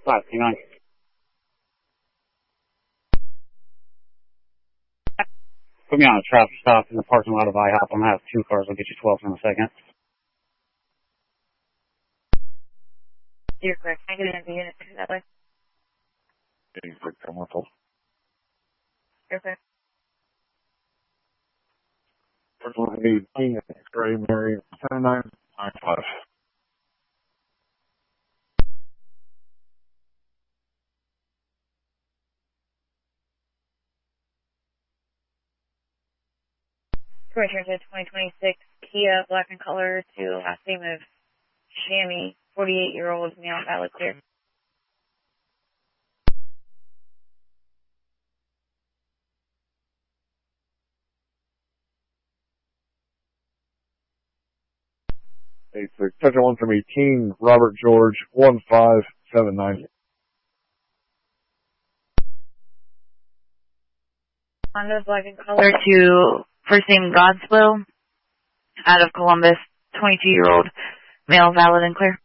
529. Put me on a traffic stop in the parking lot of IHOP. I'm going to have 2 cars. I'll get you 12 in a second. You're correct. Can I get an unit that way? You're correct. First one I need, X-ray, Mary, 7995. Commissioner said 2026 Kia black in color to last name of Shammy, 48-year-old male, valid clear. Hey, sir, touch on one from me, Teen Robert George, 1579. Honda black in color to first name Godswill, out of Columbus, 22-year-old male, valid and clear.